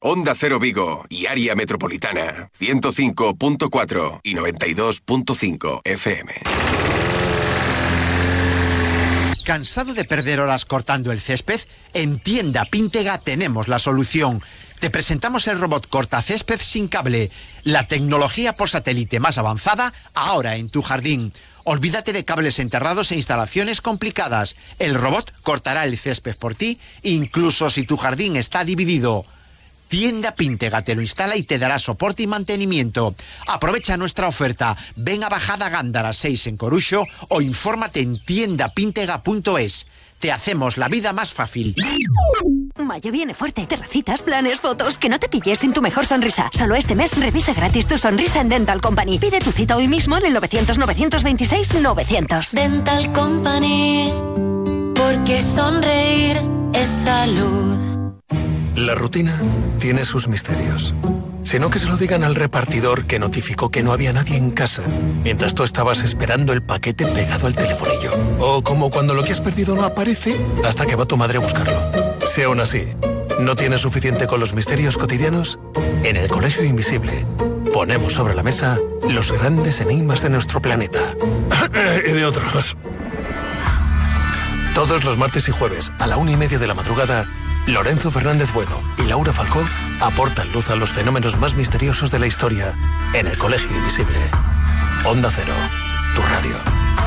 Onda Cero Vigo y Área Metropolitana, 105.4 y 92.5 FM. ¿Cansado de perder horas cortando el césped? En Tienda Píntega tenemos la solución. Te presentamos el robot cortacésped sin cable, la tecnología por satélite más avanzada ahora en tu jardín. Olvídate de cables enterrados e instalaciones complicadas. El robot cortará el césped por ti, incluso si tu jardín está dividido. Tienda Píntega te lo instala y te dará soporte y mantenimiento. Aprovecha nuestra oferta. Ven a Bajada Gándara 6 en Coruxo o infórmate en tiendapíntega.es. Te hacemos la vida más fácil. Mayo viene fuerte. Terracitas, planes, fotos. Que no te pilles sin tu mejor sonrisa. Solo este mes revisa gratis tu sonrisa en Dental Company. Pide tu cita hoy mismo en el 900-926-900. Dental Company, porque sonreír es salud. La rutina tiene sus misterios. Si no, que se lo digan al repartidor que notificó que no había nadie en casa mientras tú estabas esperando el paquete pegado al telefonillo. O como cuando lo que has perdido no aparece hasta que va tu madre a buscarlo. Si aún así no tienes suficiente con los misterios cotidianos, en el Colegio Invisible ponemos sobre la mesa los grandes enigmas de nuestro planeta. Y de otros. Todos los martes y jueves a la 1:30 de la madrugada, Lorenzo Fernández Bueno y Laura Falcó aportan luz a los fenómenos más misteriosos de la historia en el Colegio Invisible. Onda Cero, tu radio.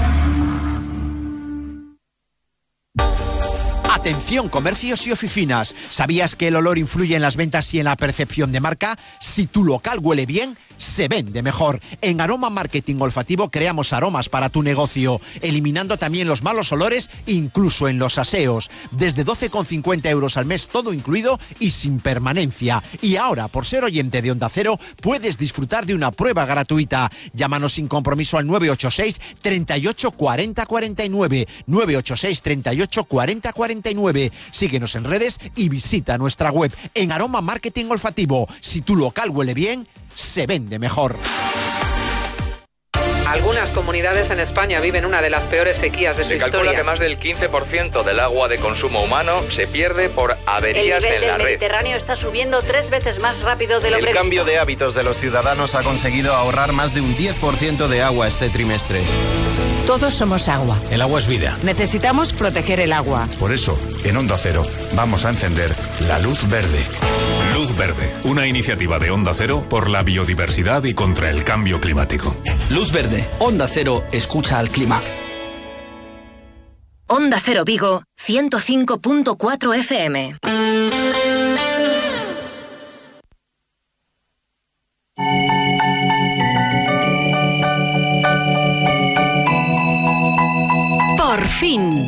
Atención, comercios y oficinas. ¿Sabías que el olor influye en las ventas y en la percepción de marca? Si tu local huele bien, se vende mejor. En Aroma Marketing Olfativo creamos aromas para tu negocio, eliminando también los malos olores, incluso en los aseos. Desde 12,50 euros al mes, todo incluido y sin permanencia. Y ahora, por ser oyente de Onda Cero, puedes disfrutar de una prueba gratuita. Llámanos sin compromiso al 986 38 40 49. 986 38 40 49. Síguenos en redes y visita nuestra web. En Aroma Marketing Olfativo, si tu local huele bien, se vende mejor. Algunas comunidades en España viven una de las peores sequías de su historia. Se calcula que más del 15% del agua de consumo humano se pierde por averías en la red. El nivel del Mediterráneo está subiendo 3 veces más rápido de lo previsto. El cambio de hábitos de los ciudadanos ha conseguido ahorrar más de un 10% de agua este trimestre. Todos somos agua. El agua es vida. Necesitamos proteger el agua. Por eso, en Onda Cero, vamos a encender la luz verde. Luz Verde, una iniciativa de Onda Cero por la biodiversidad y contra el cambio climático. Luz Verde, Onda Cero, escucha al clima. Onda Cero Vigo, 105.4 FM. Por fin.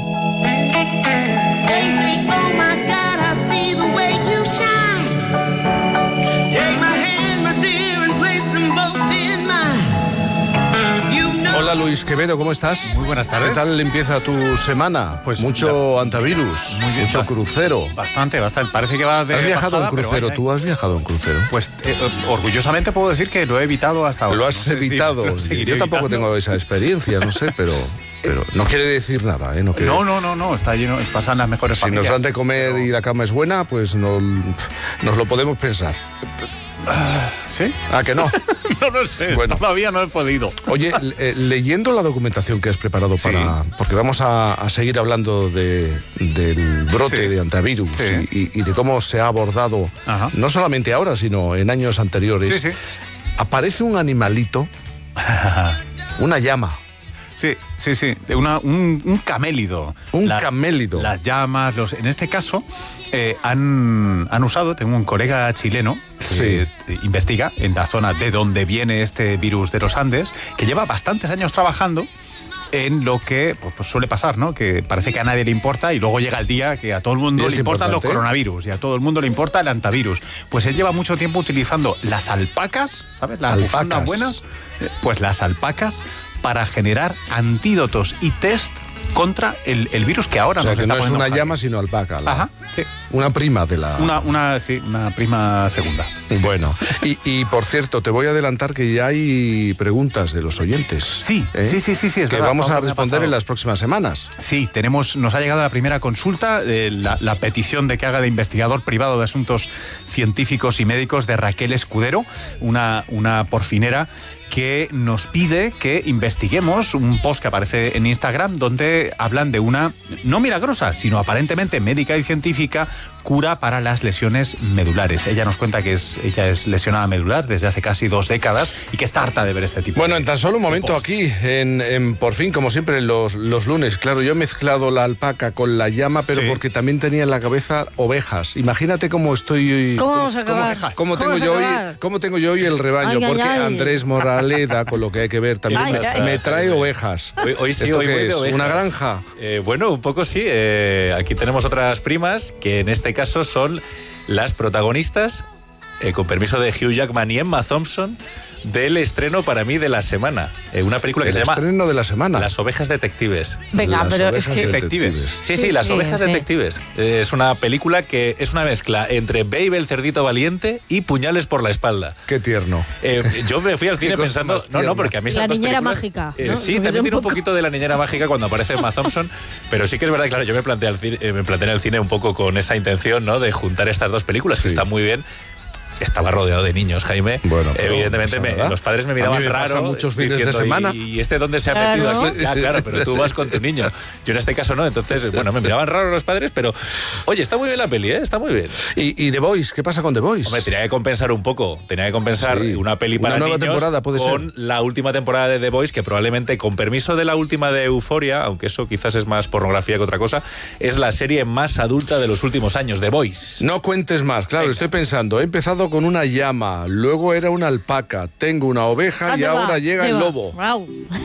Hola Luis Quevedo, ¿cómo estás? Muy buenas tardes. ¿Qué tal empieza tu semana? Pues mucho antivirus, mucho crucero. Bastante. Parece que va de ¿Has viajado bajada, en crucero? ¿Tú has viajado en crucero? Pues orgullosamente puedo decir que lo he evitado hasta ahora. Lo has evitado. Yo tampoco tengo esa experiencia, no sé, pero no quiere decir nada, ¿eh? No, está lleno, pasan las mejores familias. Si nos dan de comer y la cama es buena, pues nos lo podemos pensar. ¿Sí? ¿Ah, que no? No lo sé, bueno. Todavía no he podido. Oye, leyendo la documentación que has preparado porque vamos a seguir hablando del brote de antivirus y de cómo se ha abordado, no solamente ahora, sino en años anteriores. Aparece un animalito, una llama. Sí, un camélido. Camélido. Las llamas, en este caso, han usado, tengo un colega chileno que investiga en la zona de donde viene este virus de los Andes, que lleva bastantes años trabajando en lo que pues suele pasar, ¿no? Que parece que a nadie le importa y luego llega el día que a todo el mundo le importan los coronavirus y a todo el mundo le importa el antivirus. Pues él lleva mucho tiempo utilizando las alpacas, ¿sabes? Las bufandas buenas, pues las alpacas para generar antídotos y test contra el virus que ahora nos está poniendo. O sea, que no es una llama, sino alpaca. Sí. Una prima de la... Una prima segunda. Bueno, y por cierto, te voy a adelantar que ya hay preguntas de los oyentes. Sí, sí, es que verdad, vamos a responder en las próximas semanas. Sí, nos ha llegado la primera consulta, la petición de que haga de investigador privado de asuntos científicos y médicos de Raquel Escudero, una porfinera que nos pide que investiguemos un post que aparece en Instagram donde hablan de una, no milagrosa, sino aparentemente médica y científica, cura para las lesiones medulares. Ella nos cuenta que ella es lesionada medular desde hace casi 2 décadas y que está harta de ver este tipo Bueno, de en tan solo un momento aquí, en Por Fin, como siempre, los lunes. Claro, yo he mezclado la alpaca con la llama, pero porque también tenía en la cabeza ovejas. Imagínate cómo estoy... ¿Cómo vamos a acabar? ¿Cómo tengo yo hoy el rebaño? Porque Andrés Moraleda, con lo que hay que ver, también me trae ovejas. Hoy sí, ¿Esto hoy qué voy de es? ovejas. ¿Una granja? Bueno, un poco sí. Aquí tenemos otras primas que en este caso son las protagonistas, con permiso de Hugh Jackman y Emma Thompson, del estreno para mí de la semana. Una película que se llama... ¿El estreno de la semana? Las ovejas detectives. Venga, pero es que... Detectives. Sí, Las ovejas detectives. Es una película que es una mezcla entre Babe el cerdito valiente y Puñales por la espalda. Qué tierno. Yo me fui al cine pensando... No, porque a mí esas La dos niñera películas, mágica, ¿no? Sí, también tiene un poquito de la niñera mágica cuando aparece Emma Thompson, pero sí que es verdad, claro, yo me planteé en el cine un poco con esa intención, ¿no?, de juntar estas dos películas, que están muy bien. Estaba rodeado de niños, Jaime. Bueno, evidentemente los padres me miraban raro. Muchos fines de semana. ¿Y este dónde se ha metido aquí? Ya, claro, pero tú vas con tu niño. Yo en este caso no. Entonces, bueno, me miraban raro los padres, pero oye, está muy bien la peli, ¿eh? Está muy bien. ¿Y The Voice? ¿Qué pasa con The Voice? Hombre, tenía que compensar un poco. Tenía que compensar una peli para una nueva niños temporada, puede con ser. la última temporada de The Voice, que probablemente, con permiso de la última de Euphoria, aunque eso quizás es más pornografía que otra cosa, es la serie más adulta de los últimos años, The Voice. No cuentes más. Claro, Venga. Estoy pensando, he empezado con una llama, luego era una alpaca, tengo una oveja y ahora llega el lobo. Wow.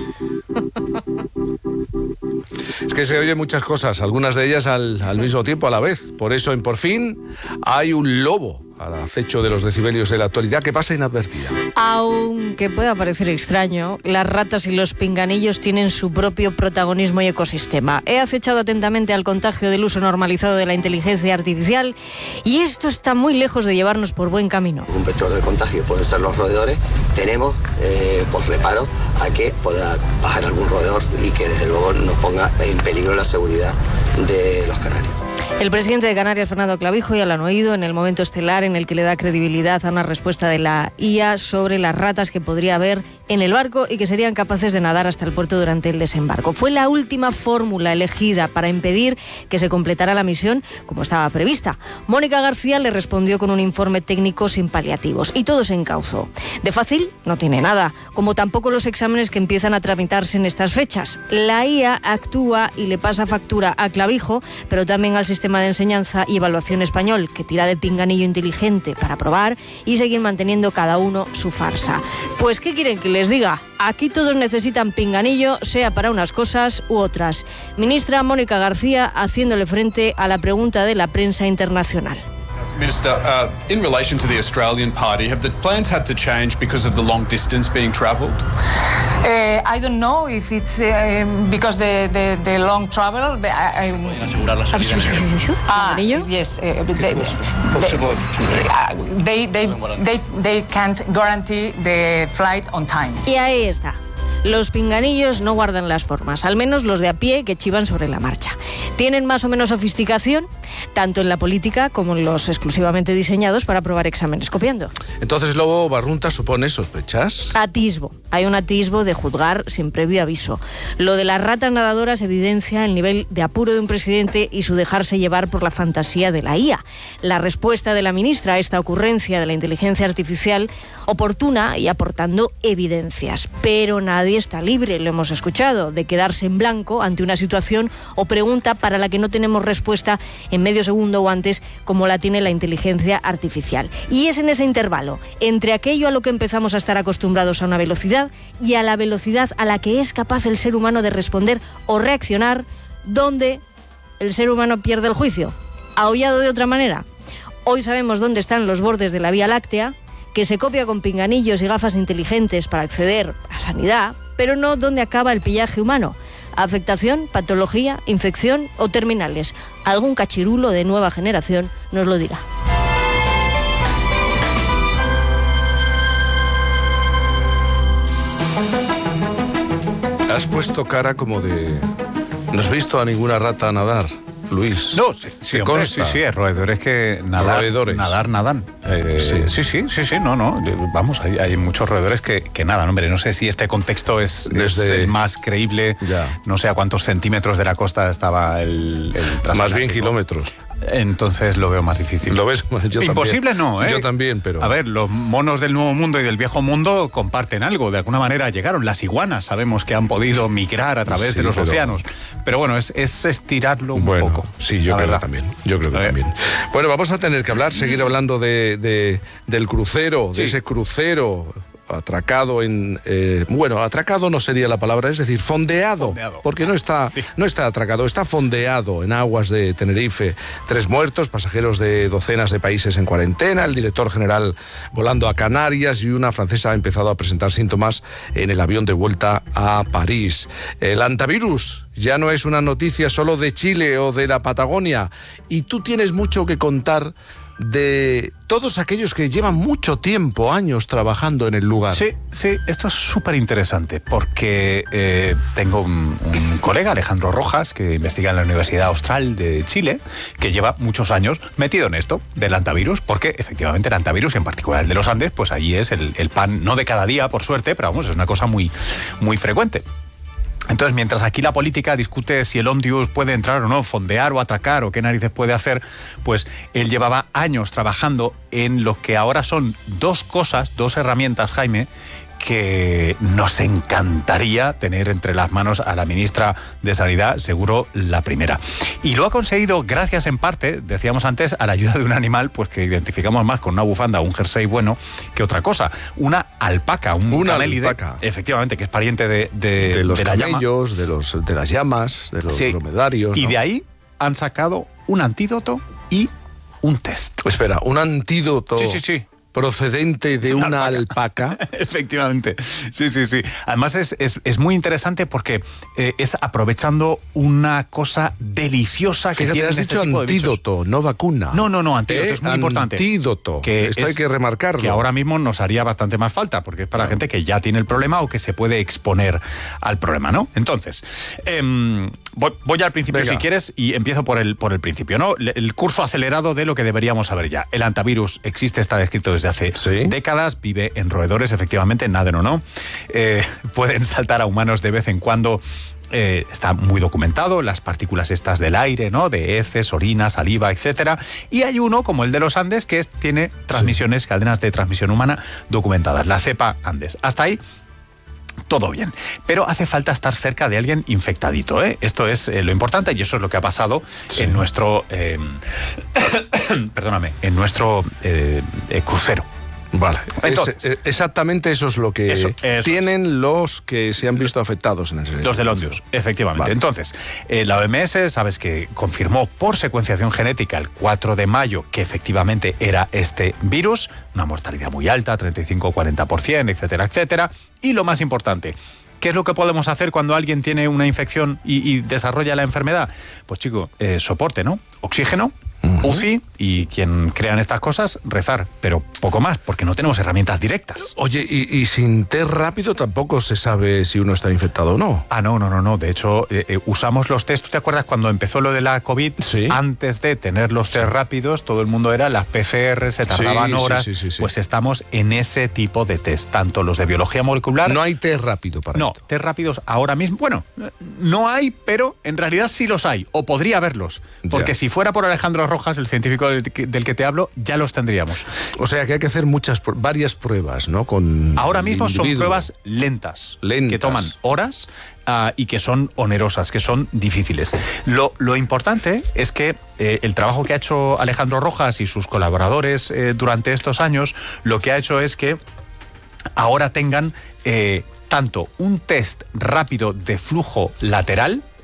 Es que se oyen muchas cosas, algunas de ellas al mismo tiempo, a la vez. Por eso en Por Fin hay un lobo al acecho de los decibelios de la actualidad que pasa inadvertida. Aunque pueda parecer extraño, las ratas y los pinganillos tienen su propio protagonismo y ecosistema. He acechado atentamente al contagio del uso normalizado de la inteligencia artificial y esto está muy lejos de llevarnos por buen camino. Un vector de contagio pueden ser los roedores. Tenemos pues reparo a que pueda bajar algún roedor y que desde luego nos ponga en peligro la seguridad de los canarios. El presidente de Canarias, Fernando Clavijo, ya lo han oído en el momento estelar en el que le da credibilidad a una respuesta de la IA sobre las ratas que podría haber en el barco y que serían capaces de nadar hasta el puerto durante el desembarco. Fue la última fórmula elegida para impedir que se completara la misión como estaba prevista. Mónica García le respondió con un informe técnico sin paliativos y todo se encauzó. De fácil no tiene nada, como tampoco los exámenes que empiezan a tramitarse en estas fechas. La IA actúa y le pasa factura a Clavijo, pero también al sistema de enseñanza y evaluación español, que tira de pinganillo inteligente para probar y seguir manteniendo cada uno su farsa. Pues, ¿qué quieren que les diga? Aquí todos necesitan pinganillo, sea para unas cosas u otras. Ministra Mónica García haciéndole frente a la pregunta de la prensa internacional. Minister, in relation to the Australian party, have the plans had to change because of the long distance being travelled? I don't know if it's because the long travel. ¿Pueden asegurar la salida? Yes, they can't guarantee the flight on time. Y ahí está. Los pinganillos no guardan las formas, al menos los de a pie que chivan sobre la marcha. Tienen más o menos sofisticación, tanto en la política como en los exclusivamente diseñados para aprobar exámenes copiando. Entonces, Lobo Barrunta, ¿supone sospechas? Atisbo. Hay un atisbo de juzgar sin previo aviso. Lo de las ratas nadadoras evidencia el nivel de apuro de un presidente y su dejarse llevar por la fantasía de la IA. La respuesta de la ministra a esta ocurrencia de la inteligencia artificial, oportuna y aportando evidencias. Pero nadie está libre, lo hemos escuchado, de quedarse en blanco ante una situación o pregunta para la que no tenemos respuesta en medio segundo o antes, como la tiene la inteligencia artificial. Y es en ese intervalo, entre aquello a lo que empezamos a estar acostumbrados a una velocidad y a la velocidad a la que es capaz el ser humano de responder o reaccionar, donde el ser humano pierde el juicio. ¿Aullado de otra manera? Hoy sabemos dónde están los bordes de la Vía Láctea, que se copia con pinganillos y gafas inteligentes para acceder a sanidad, pero no dónde acaba el pillaje humano. ¿Afectación, patología, infección o terminales? Algún cachirulo de nueva generación nos lo dirá. Has puesto cara como de... ¿No has visto a ninguna rata nadar, Luis? No, sí, hombre, sí, roedores que nadan. Sí, no. Vamos, hay muchos roedores que nadan. Hombre, no sé si este contexto es el más creíble. Ya. No sé a cuántos centímetros de la costa estaba el transatlántico. Más bien kilómetros. Entonces lo veo más difícil. ¿Lo ves? Yo imposible también. No, ¿eh? Yo también, pero... A ver, los monos del Nuevo Mundo y del Viejo Mundo comparten algo. De alguna manera llegaron. Las iguanas sabemos que han podido migrar a través de los océanos. Pero bueno, es estirarlo un poco. Sí, yo creo que también. Bueno, vamos a tener que seguir hablando del crucero, de ese crucero atracado atracado no sería la palabra, es decir, fondeado. Porque no está atracado, está fondeado en aguas de Tenerife. 3 muertos, pasajeros de docenas de países en cuarentena, el director general volando a Canarias y una francesa ha empezado a presentar síntomas en el avión de vuelta a París. El hantavirus ya no es una noticia solo de Chile o de la Patagonia, y tú tienes mucho que contar de todos aquellos que llevan mucho tiempo, años trabajando en el lugar. Sí, esto es súper interesante porque tengo un colega, Alejandro Rojas, que investiga en la Universidad Austral de Chile, que lleva muchos años metido en esto del hantavirus, porque efectivamente el hantavirus, en particular el de los Andes, pues allí es el pan, no de cada día, por suerte, pero vamos, es una cosa muy, muy frecuente. Entonces, mientras aquí la política discute si el Ondius puede entrar o no, fondear o atracar o qué narices puede hacer, pues él llevaba años trabajando en lo que ahora son 2 herramientas, Jaime, que nos encantaría tener entre las manos a la ministra de Sanidad, seguro la primera. Y lo ha conseguido gracias en parte, decíamos antes, a la ayuda de un animal pues que identificamos más con una bufanda o un jersey bueno que otra cosa. Una alpaca, un camélide, alpaca. Efectivamente, que es pariente de los de camellos, de las llamas, de los dromedarios. Y ¿no? de ahí han sacado un antídoto y un test. Espera, un antídoto... Sí. Procedente de una alpaca. Efectivamente, sí. Además es muy interesante porque es aprovechando una cosa deliciosa que tiene has dicho antídoto, no vacuna. No, antídoto, es muy importante. Antídoto, esto hay que remarcarlo. Que ahora mismo nos haría bastante más falta, porque es para gente que ya tiene el problema o que se puede exponer al problema, ¿no? Entonces, voy al principio, si quieres, y empiezo por el principio, ¿no? El curso acelerado de lo que deberíamos saber ya. El hantavirus existe, está descrito desde hace décadas, vive en roedores, efectivamente, naden o no. Pueden saltar a humanos de vez en cuando. Está muy documentado, las partículas estas del aire, ¿no? De heces, orina, saliva, etcétera. Y hay uno, como el de los Andes, que tiene transmisiones, cadenas de transmisión humana documentadas. La cepa Andes. Hasta ahí todo bien, pero hace falta estar cerca de alguien infectadito, ¿eh? Esto es lo importante y eso es lo que ha pasado en nuestro crucero. Vale, entonces, exactamente eso es lo que tienen los que se han visto afectados en ese... Los del Ondius, efectivamente. Vale. Entonces, la OMS, sabes que confirmó por secuenciación genética el 4 de mayo que efectivamente era este virus, una mortalidad muy alta, 35-40%, etcétera, etcétera. Y lo más importante, ¿qué es lo que podemos hacer cuando alguien tiene una infección y desarrolla la enfermedad? Pues chico, soporte, ¿no? Oxígeno, UCI, y quien crean estas cosas, rezar, pero poco más, porque no tenemos herramientas directas. Oye, y sin test rápido tampoco se sabe si uno está infectado o no. No. De hecho, usamos los test. ¿Tú te acuerdas cuando empezó lo de la COVID? Sí. Antes de tener los test rápidos, todo el mundo era las PCR, se tardaban horas. Sí. Pues estamos en ese tipo de test, tanto los de biología molecular... No hay test rápido para esto. No, test rápidos ahora mismo... Bueno, no hay, pero en realidad sí los hay, o podría haberlos. Porque si fuera por Alejandro Rojas, el científico del que te hablo, ya los tendríamos. O sea que hay que hacer varias pruebas, ¿no? Ahora mismo son pruebas lentas, que toman horas y que son onerosas, que son difíciles. Lo importante es que el trabajo que ha hecho Alejandro Rojas y sus colaboradores durante estos años, lo que ha hecho es que ahora tengan tanto un test rápido de flujo lateral,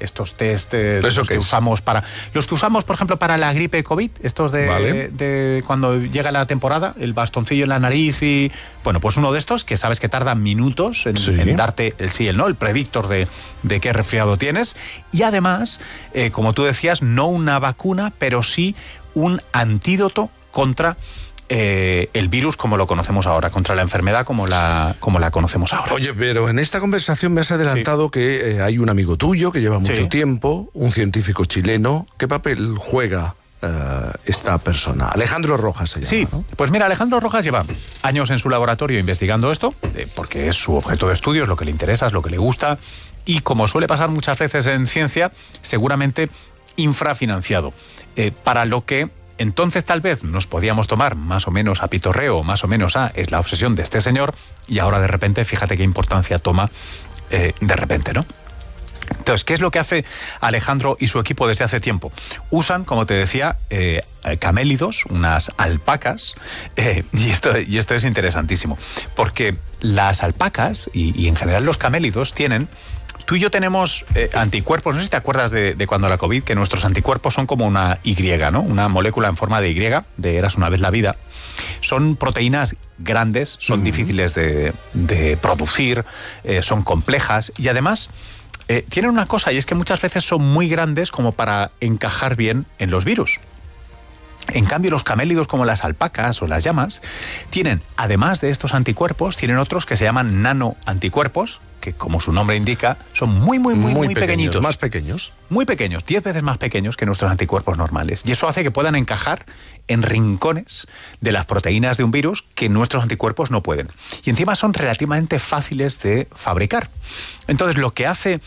estos test los que usamos por ejemplo para la gripe COVID, estos de cuando llega la temporada, el bastoncillo en la nariz y bueno, pues uno de estos que sabes que tarda minutos en darte el sí y el no, el predictor de qué resfriado tienes, y además, como tú decías, no una vacuna, pero sí un antídoto contra el virus como lo conocemos ahora, contra la enfermedad como la conocemos ahora. Oye, pero en esta conversación me has adelantado que hay un amigo tuyo que lleva mucho tiempo, un científico chileno. ¿Qué papel juega esta persona? Alejandro Rojas se llama. Sí, ¿no? Pues mira, Alejandro Rojas lleva años en su laboratorio investigando esto, porque es su objeto de estudio, es lo que le interesa, es lo que le gusta, y como suele pasar muchas veces en ciencia, seguramente infrafinanciado, para lo que entonces tal vez nos podíamos tomar más o menos a pitorreo, más o menos es la obsesión de este señor, y ahora de repente, fíjate qué importancia toma de repente, ¿no? Entonces, ¿qué es lo que hace Alejandro y su equipo desde hace tiempo? Usan, como te decía, camélidos, unas alpacas, y esto es interesantísimo, porque las alpacas y en general los camélidos tienen... Tú y yo tenemos anticuerpos, no sé si te acuerdas de cuando la COVID, que nuestros anticuerpos son como una Y, ¿no? Una molécula en forma de Y, de Eras una vez la vida. Son proteínas grandes, son difíciles de producir, son complejas y además tienen una cosa, y es que muchas veces son muy grandes como para encajar bien en los virus. En cambio, los camélidos como las alpacas o las llamas tienen, además de estos anticuerpos, tienen otros que se llaman nanoanticuerpos, que como su nombre indica, son muy pequeñitos. Más pequeños. Muy pequeños, 10 veces más pequeños que nuestros anticuerpos normales. Y eso hace que puedan encajar en rincones de las proteínas de un virus que nuestros anticuerpos no pueden. Y encima son relativamente fáciles de fabricar. Entonces, lo que hace,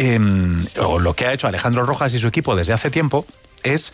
o lo que ha hecho Alejandro Rojas y su equipo desde hace tiempo, es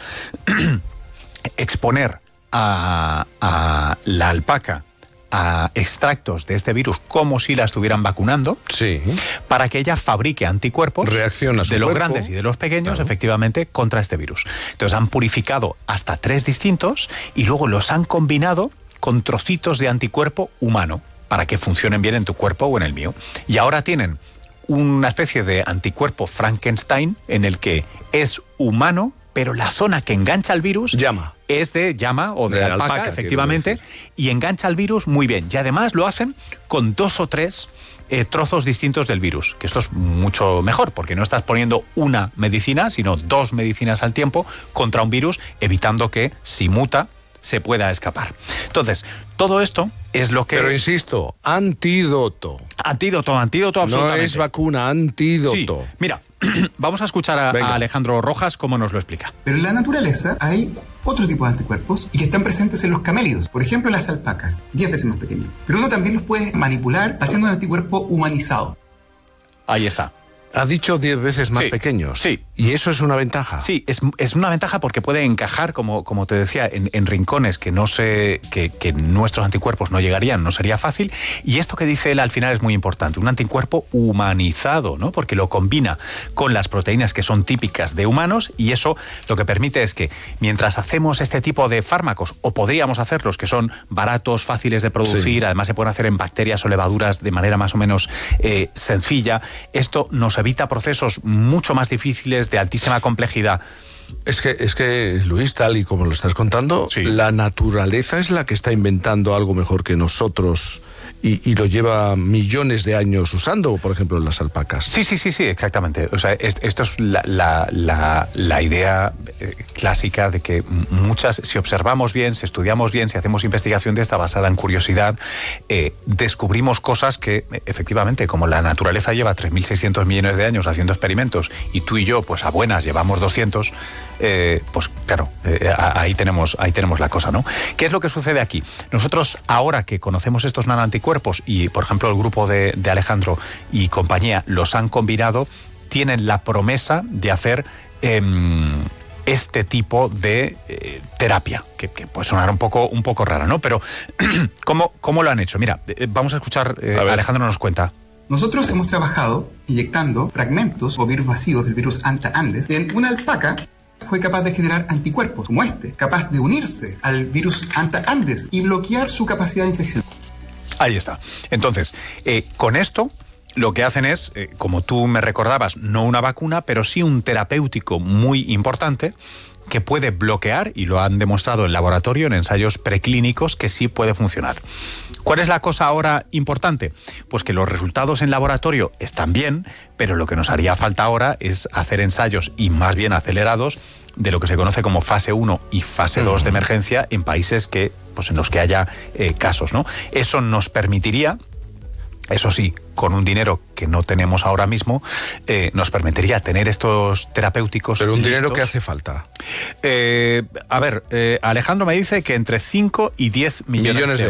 exponer a la alpaca a extractos de este virus como si la estuvieran vacunando, para que ella fabrique anticuerpos de los grandes y de los pequeños, efectivamente, contra este virus. Entonces han purificado hasta 3 distintos y luego los han combinado con trocitos de anticuerpo humano para que funcionen bien en tu cuerpo o en el mío. Y ahora tienen una especie de anticuerpo Frankenstein en el que es humano, pero la zona que engancha al virus es de llama o de alpaca, efectivamente, y engancha al virus muy bien. Y además lo hacen con 2 o 3 trozos distintos del virus, que esto es mucho mejor, porque no estás poniendo una medicina, sino 2 medicinas al tiempo contra un virus, evitando que, si muta, se pueda escapar. Entonces, todo esto es lo que... Pero insisto, antídoto. Antídoto, absolutamente. No es vacuna, antídoto. Sí. Mira, vamos a escuchar a Alejandro Rojas cómo nos lo explica. Pero en la naturaleza hay otro tipo de anticuerpos y que están presentes en los camélidos. Por ejemplo, las alpacas, 10 veces más pequeños. Pero uno también los puede manipular haciendo un anticuerpo humanizado. Ahí está. Ha dicho 10 veces más pequeños. Sí. ¿Y eso es una ventaja? Sí, es una ventaja porque puede encajar, como te decía, en rincones que que nuestros anticuerpos no llegarían, no sería fácil. Y esto que dice él al final es muy importante, un anticuerpo humanizado, ¿no? Porque lo combina con las proteínas que son típicas de humanos, y eso lo que permite es que mientras hacemos este tipo de fármacos, o podríamos hacerlos, que son baratos, fáciles de producir, además se pueden hacer en bacterias o levaduras de manera más o menos sencilla, esto nos evita procesos mucho más difíciles de altísima complejidad. Es que, Luis, tal y como lo estás contando, la naturaleza es la que está inventando algo mejor que nosotros y lo lleva millones de años usando, por ejemplo, las alpacas. Sí, exactamente. O sea, esto es la idea clásica de que si observamos bien, si estudiamos bien, si hacemos investigación de esta basada en curiosidad, descubrimos cosas que, efectivamente, como la naturaleza lleva 3.600 millones de años haciendo experimentos y tú y yo, pues a buenas, llevamos 200, pues claro, ahí tenemos la cosa, ¿no? ¿Qué es lo que sucede aquí? Nosotros, ahora que conocemos estos nanoanticuerpos y, por ejemplo, el grupo de Alejandro y compañía los han combinado, tienen la promesa de hacer este tipo de terapia, que puede sonar un poco rara, ¿no? Pero, ¿cómo lo han hecho? Mira, vamos a escuchar, Alejandro nos cuenta. Nosotros hemos trabajado inyectando fragmentos o virus vacíos del virus Anta-Andes en una alpaca. Fue capaz de generar anticuerpos como capaz de unirse al virus Anta-Andes y bloquear su capacidad de infección. Ahí está. Entonces, con esto lo que hacen es, como tú me recordabas, no una vacuna, pero sí un terapéutico muy importante que puede bloquear, y lo han demostrado en laboratorio, en ensayos preclínicos, que sí puede funcionar. ¿Cuál es la cosa ahora importante? Pues que los resultados en laboratorio están bien, pero lo que nos haría falta ahora es hacer ensayos, y más bien acelerados, de lo que se conoce como fase 1 y fase 2 de emergencia en países que, pues en los que haya casos, ¿no? Eso nos permitiría, eso sí, con un dinero que no tenemos ahora mismo, nos permitiría tener estos terapéuticos. Pero un listos. dinero que hace falta. Alejandro me dice que entre 5 y 10 millones de euros.